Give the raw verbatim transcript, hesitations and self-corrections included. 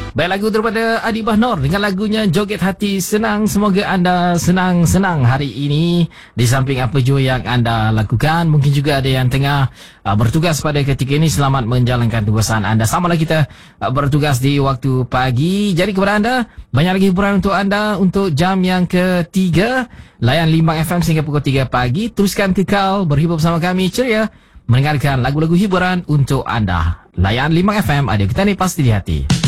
Baik, lagu daripada Adi Bahnor dengan lagunya Joget Hati Senang. Semoga anda senang-senang hari ini di samping apa jua yang anda lakukan. Mungkin juga ada yang tengah uh, bertugas pada ketika ini. Selamat menjalankan tugasan anda. Samalah kita uh, bertugas di waktu pagi. Jadi kepada anda, banyak lagi hiburan untuk anda untuk jam yang ketiga. Layan Limbang F M sehingga pukul tiga pagi. Teruskan kekal berhibur bersama kami. Ceria mendengarkan lagu-lagu hiburan untuk anda. Layan Limbang F M, ada kita ni pasti di hati.